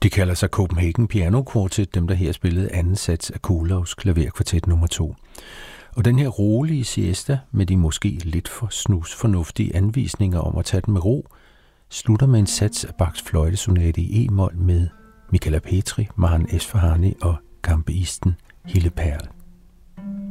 De kalder sig Copenhagen Piano Quartet, dem der her spillede anden sats af Kuhlovs klaverkvartet nummer 2. Og den her rolige siesta med de måske lidt for snusfornuftige anvisninger om at tage den med ro, slutter med en sats af Bachs fløjtesonate i e-mol med Michala Petri, Mahan Esfahani og kampeisten Hille Perl.